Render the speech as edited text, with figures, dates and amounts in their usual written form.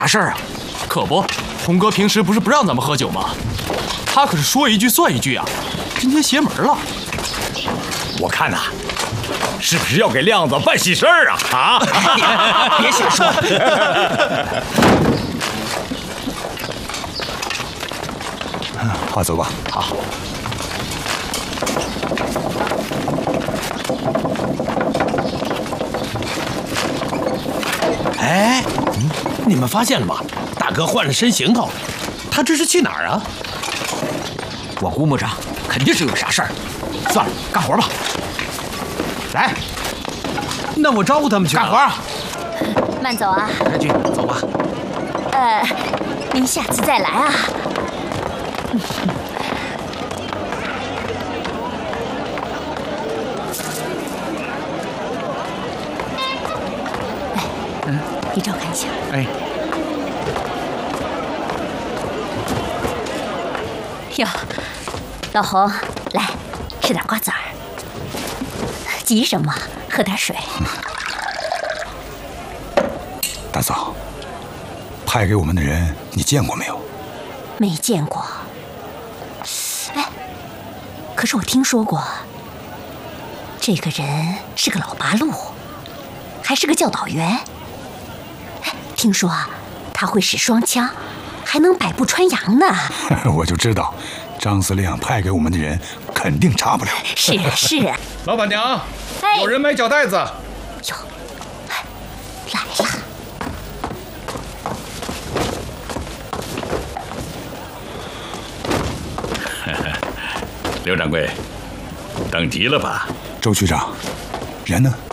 啥事儿啊？ 可不，童哥平时不是不让咱们喝酒吗？他可是说一句算一句啊，今天邪门了。 我看呐，是不是要给亮子办喜事儿啊？啊！ 别瞎说。 好，走吧。 好。 哎，你们发现了吗？大哥换了身行头，他这是去哪儿啊？ 我估摸着肯定是有啥事儿。算了，干活吧。来， 那我招呼他们去干活。 慢走啊。 开军，走吧。 您下次再来啊。你照看一下。 哎， 哟，老侯，来吃点瓜子儿。急什么？喝点水。 大嫂，派给我们的人你见过没有？ 没见过。哎，可是我听说过，这个人是个老八路，还是个教导员。听说他会使双枪，还能百步穿杨呢。 我就知道，张司令派给我们的人肯定差不了。 是是。 老板娘， 哎， 有人买脚袋子。 哟，来了。 刘掌柜，等急了吧？ 周区长，人呢？